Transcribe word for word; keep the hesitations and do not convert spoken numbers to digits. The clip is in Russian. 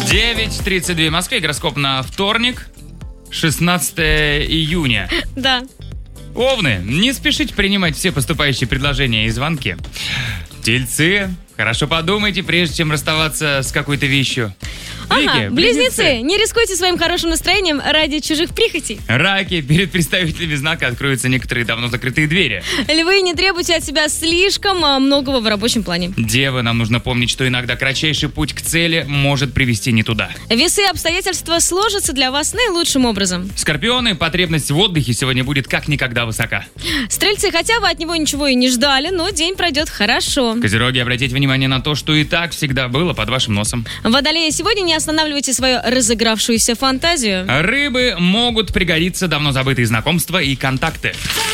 девять тридцать два в Москве. Гороскоп на вторник, шестнадцатое июня. Да. Овны, не спешите принимать все поступающие предложения и звонки. Тельцы, хорошо подумайте, прежде чем расставаться с какой-то вещью. Ага, Вики, близнецы, близнецы, не рискуйте своим хорошим настроением ради чужих прихотей. Раки, перед представителями знака откроются некоторые давно закрытые двери. Львы, не требуйте от себя слишком а, многого в рабочем плане. Девы, нам нужно помнить, что иногда кратчайший путь к цели может привести не туда. Весы, обстоятельства сложатся для вас наилучшим образом. Скорпионы, потребность в отдыхе сегодня будет как никогда высока. Стрельцы, хотя вы от него ничего и не ждали, но день пройдет хорошо. Козероги, обратите внимание на то, что и так всегда было под вашим носом. Водолеи, сегодня не останавливайте свою разыгравшуюся фантазию. Рыбы, могут пригодиться давно забытые знакомства и контакты.